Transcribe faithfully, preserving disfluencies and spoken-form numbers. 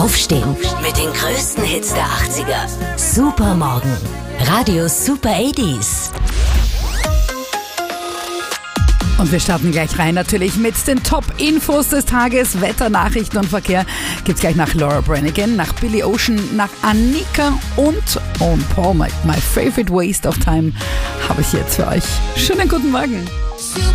Aufstehen mit den größten Hits der achtziger. Supermorgen. Radio Super achtziger. Und wir starten gleich rein natürlich mit den Top-Infos des Tages. Wetter, Nachrichten und Verkehr gibt's gleich nach Laura Branigan, nach Billy Ocean, nach Annika und Owen Paul. My, my favorite waste of time habe ich jetzt für euch. Schönen guten Morgen.